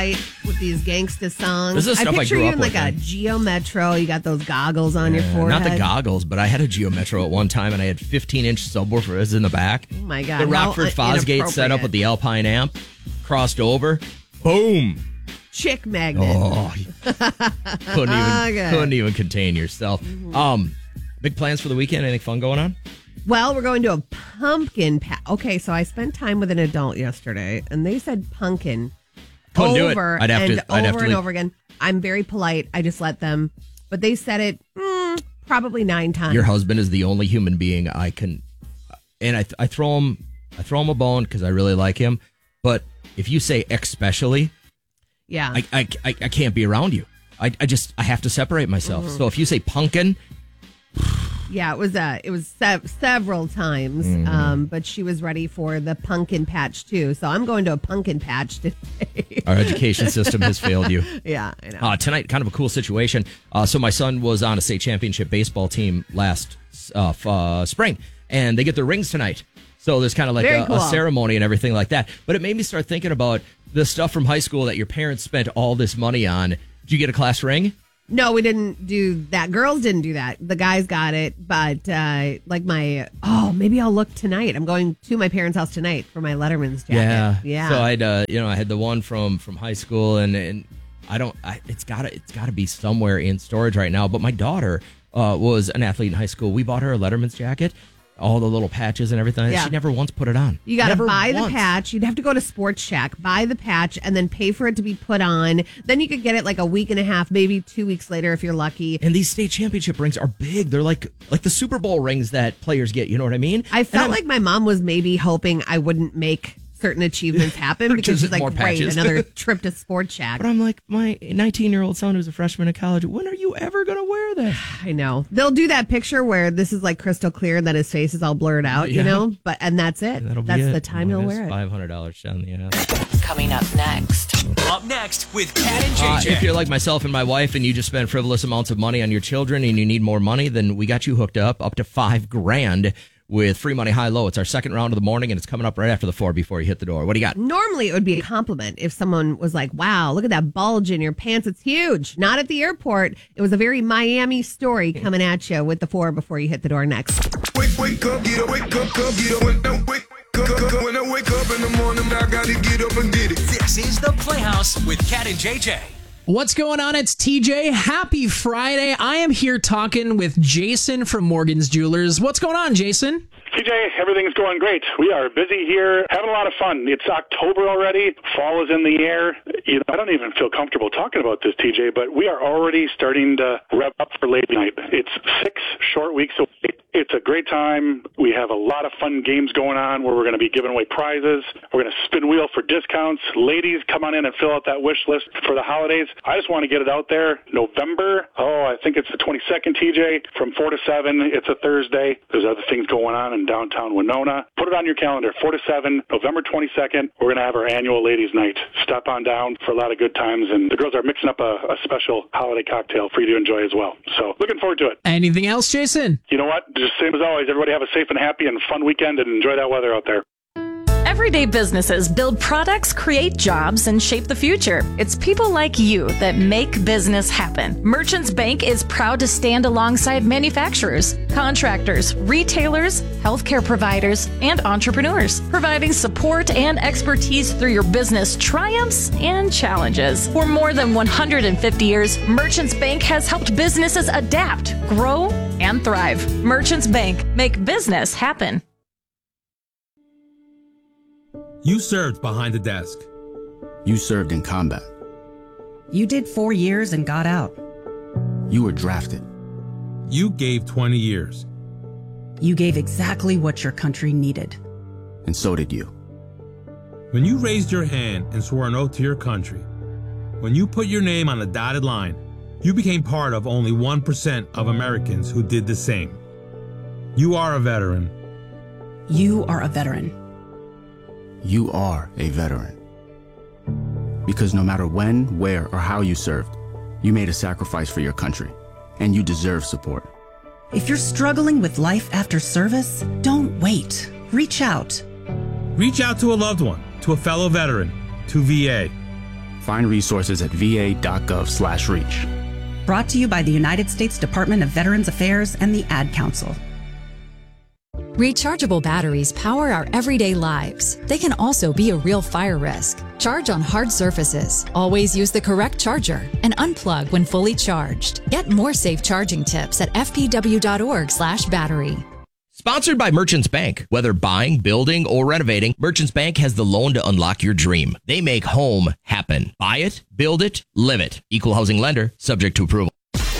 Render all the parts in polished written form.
with these gangsta songs. This is stuff I picture grew you up in like with, a Geo Metro. You got those goggles on your forehead. Not the goggles, but I had a Geo Metro at one time, and I had 15-inch subwoofers in the back. Oh, my God. The Rockford Fosgate setup with the Alpine amp. Crossed over. Boom. Chick magnet. Oh, couldn't even contain yourself. Big plans for the weekend? Anything fun going on? Well, we're going to a pumpkin patch. Okay, so I spent time with an adult yesterday, and they said pumpkin. Couldn't do it. Over I'd have to and over again. I'm very polite. I just let them. But they said it probably 9 times. Your husband is the only human being I can, and I throw him a bone because I really like him. But if you say especially, yeah, I can't be around you. I have to separate myself. So if you say pumpkin. Yeah, it was several times, but she was ready for the pumpkin patch too. So I'm going to a pumpkin patch today. Our education system has failed you. Yeah, I know. Tonight, kind of a cool situation. So my son was on a state championship baseball team last spring, and they get their rings tonight. So there's kind of like a ceremony and everything like that. But it made me start thinking about the stuff from high school that your parents spent all this money on. Did you get a class ring? No, we didn't do that. Girls didn't do that. The guys got it, but maybe I'll look tonight. I'm going to my parents' house tonight for my Letterman's jacket. Yeah. So I had the one from high school, and it's gotta be somewhere in storage right now. But my daughter was an athlete in high school. We bought her a Letterman's jacket. All the little patches and everything. Yeah. She never once put it on. You got to buy the patch. You'd have to go to Sports Shack, buy the patch, and then pay for it to be put on. Then you could get it like a week and a half, maybe 2 weeks later if you're lucky. And these state championship rings are big. They're like the Super Bowl rings that players get. You know what I mean? I felt like my mom was maybe hoping I wouldn't make certain achievements happen because she's like, great, another trip to Sports Shack. But I'm like, my 19-year-old son who's a freshman in college, when are you ever going to wear that? I know. They'll do that picture where this is like crystal clear and then his face is all blurred out, you know? And that's it. That's the time he'll wear it. $500 down the ass. Coming up next. Up next with Kat and JJ. If you're like myself and my wife and you just spend frivolous amounts of money on your children and you need more money, then we got you hooked up to $5,000 with Free Money High Low. It's our second round of the morning, and it's coming up right after the 4 before you hit the door. What do you got? Normally, it would be a compliment if someone was like, wow, look at that bulge in your pants. It's huge. Not at the airport. It was a very Miami story coming at you with the 4 before you hit the door next. Wake up, get up, wake up, get up. When I wake up in the morning, I gotta get up and get it. This is The Playhouse with Kat and JJ. What's going on? It's TJ. Happy Friday. I am here talking with Jason from Morgan's Jewelers. What's going on, Jason? TJ, everything's going great. We are busy here, having a lot of fun. It's October already. Fall is in the air. I don't even feel comfortable talking about this, TJ, but we are already starting to rev up for late night. It's 6 short weeks away. It's a great time. We have a lot of fun games going on where we're going to be giving away prizes. We're going to spin wheel for discounts. Ladies, come on in and fill out that wish list for the holidays. I just want to get it out there. November, I think it's the 22nd, TJ, from 4 to 7. It's a Thursday. There's other things going on in downtown Winona. Put it on your calendar, 4 to 7, November 22nd. We're going to have our annual ladies' night. Stop on down for a lot of good times, and the girls are mixing up a special holiday cocktail for you to enjoy as well. So looking forward to it. Anything else, Jason? You know what? Just same as always, everybody have a safe and happy and fun weekend and enjoy that weather out there. Everyday businesses build products, create jobs, and shape the future. It's people like you that make business happen. Merchants Bank is proud to stand alongside manufacturers, contractors, retailers, healthcare providers, and entrepreneurs, providing support and expertise through your business triumphs and challenges. For more than 150 years, Merchants Bank has helped businesses adapt, grow, and thrive. Merchants Bank, make business happen. You served behind the desk. You served in combat. You did 4 years and got out. You were drafted. You gave 20 years. You gave exactly what your country needed. And so did you. When you raised your hand and swore an oath to your country, when you put your name on the dotted line, you became part of only 1% of Americans who did the same. You are a veteran. You are a veteran. You are a veteran. Because no matter when, where, or how you served, you made a sacrifice for your country, and you deserve support. If you're struggling with life after service, don't wait. Reach out. Reach out to a loved one, to a fellow veteran, to VA. Find resources at va.gov/reach. Brought to you by the United States Department of Veterans Affairs and the Ad Council. Rechargeable batteries power our everyday lives. They can also be a real fire risk. Charge on hard surfaces. Always use the correct charger and unplug when fully charged. Get more safe charging tips at fpw.org/battery. Sponsored by Merchants Bank. Whether buying, building, or renovating, Merchants Bank has the loan to unlock your dream. They make home happen. Buy it, build it, live it. Equal housing lender, subject to approval.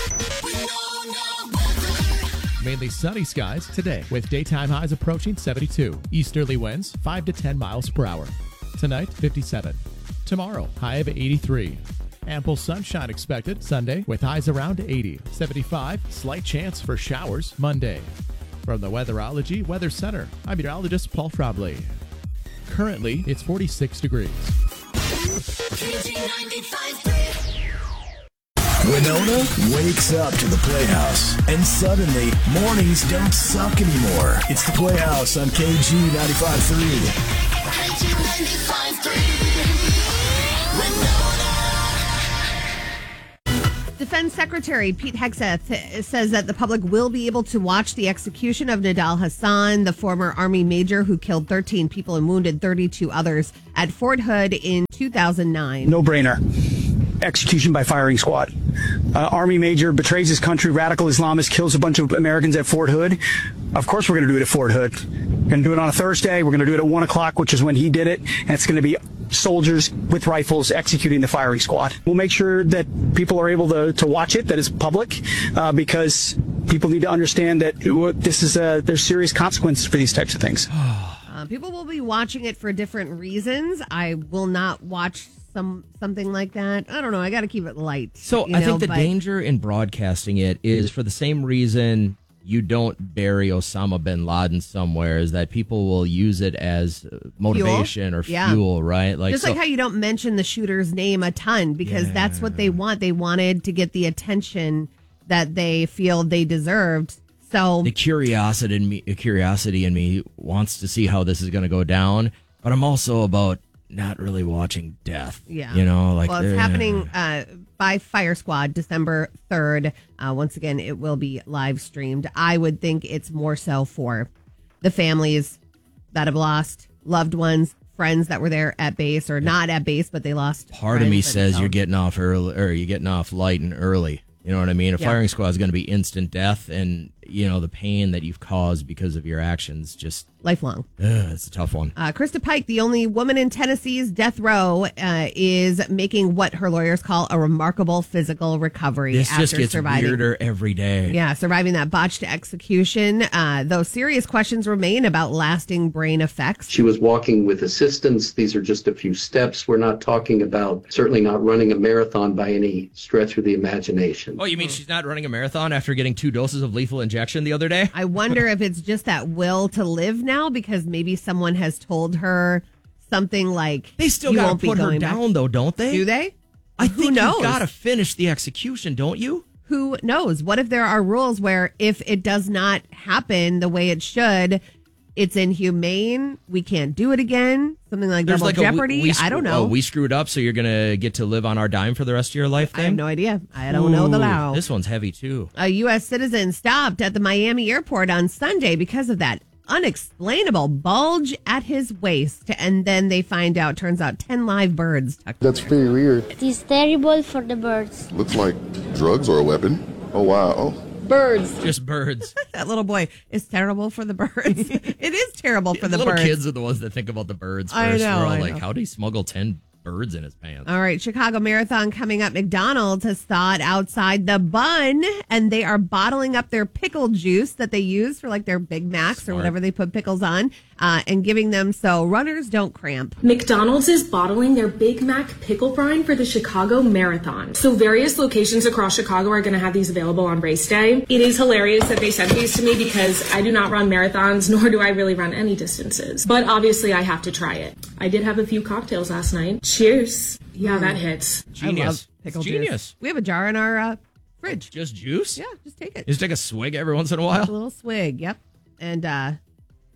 Mainly sunny skies today with daytime highs approaching 72. Easterly winds 5 to 10 miles per hour. Tonight, 57. Tomorrow, high of 83. Ample sunshine expected Sunday with highs around 80. 75, slight chance for showers Monday. From the Weatherology Weather Center, I'm meteorologist Paul Trombley. Currently, it's 46 degrees. Winona wakes up to the Playhouse, and suddenly, mornings don't suck anymore. It's the Playhouse on KG 95.3. KG 95.3. Defense Secretary Pete Hegseth says that the public will be able to watch the execution of Nidal Hasan, the former Army major who killed 13 people and wounded 32 others at Fort Hood in 2009. No brainer. Execution by firing squad. Army major betrays his country, radical Islamist, kills a bunch of Americans at Fort Hood. Of course we're going to do it at Fort Hood. We're going to do it on a Thursday. We're going to do it at 1 o'clock, which is when he did it. And it's going to be soldiers with rifles executing the firing squad. We'll make sure that people are able to watch it, that it's public, because people need to understand that this is there's serious consequences for these types of things. People will be watching it for different reasons. I will not watch something like that. I don't know. I got to keep it light. So I think the danger in broadcasting it is for the same reason you don't bury Osama bin Laden somewhere, is that people will use it as motivation or fuel, right? Like just like how you don't mention the shooter's name a ton because that's what they want. They wanted to get the attention that they feel they deserved. So the curiosity in me wants to see how this is going to go down, but I'm also about not really watching death. Yeah. You know, like well, it's happening by Fire Squad December 3rd. Once again, it will be live streamed. I would think it's more so for the families that have lost loved ones, friends that were there at base or not at base, but they lost. Part of me says you're getting off early, or you're getting off light and early. You know what I mean? A firing squad is going to be instant death, and you know the pain that you've caused because of your actions just lifelong. It's a tough one. Krista Pike, the only woman in Tennessee's death row, is making what her lawyers call a remarkable physical recovery. This after just gets weirder every day. Yeah, surviving that botched execution. Though serious questions remain about lasting brain effects. She was walking with assistance. These are just a few steps. We're not talking about, certainly not running a marathon by any stretch of the imagination. Oh, you mean she's not running a marathon after getting 2 doses of lethal injection the other day? I wonder if it's just that will to live now, because maybe someone has told her something like they still got to put her down, though, don't they? Do they? I think you've got to finish the execution, don't you? Who knows? What if there are rules where if it does not happen the way it should, it's inhumane, we can't do it again, something like double jeopardy? I don't know. Oh, we screwed up, so you're going to get to live on our dime for the rest of your life thing? I have no idea. I don't know the law. This one's heavy, too. A U.S. citizen stopped at the Miami airport on Sunday because of that unexplainable bulge at his waist. And then they find out, turns out 10 live birds. That's very weird. It is terrible for the birds. Looks like drugs or a weapon. Oh, wow. Birds. Just birds. That little boy is terrible for the birds. It is terrible for the little birds. kids are the ones that think about the birds first. I know. We're all like, how did he smuggle 10 birds in his pants? All right, Chicago Marathon coming up. McDonald's has thawed outside the bun, and they are bottling up their pickle juice that they use for like their Big Macs or whatever they put pickles on, and giving them so runners don't cramp. McDonald's is bottling their Big Mac pickle brine for the Chicago Marathon. So various locations across Chicago are going to have these available on race day. It is hilarious that they sent these to me because I do not run marathons, nor do I really run any distances. But obviously I have to try it. I did have a few cocktails last night. Cheers. Yeah, that hits. Genius. I love pickle Genius. Juice. We have a jar in our fridge. Just juice? Yeah, just take it. Just take a swig every once in a while? A little swig, yep. And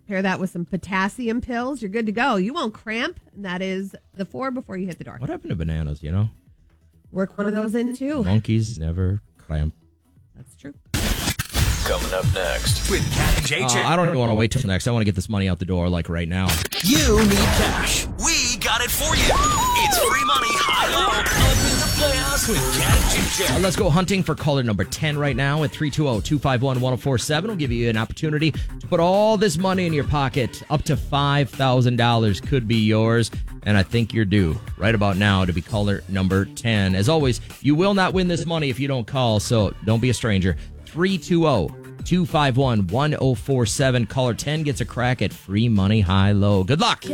Pair that with some potassium pills. You're good to go. You won't cramp. And that is the 4 before you hit the door. What happened to bananas, you know? Work one of those in, too. Monkeys never cramp. That's true. Coming up next with Cat and JJ. I don't want to wait till next. I want to get this money out the door, like right now. You need cash. We got it for you. It's free money, high-low, up in the Playhouse with Cat and JJ. Let's go hunting for caller number 10 right now at 320-251-1047. We'll give you an opportunity to put all this money in your pocket. Up to $5,000 could be yours. And I think you're due right about now to be caller number 10. As always, you will not win this money if you don't call, so don't be a stranger. 320-251-1047. Caller 10 gets a crack at free money high-low. Good luck.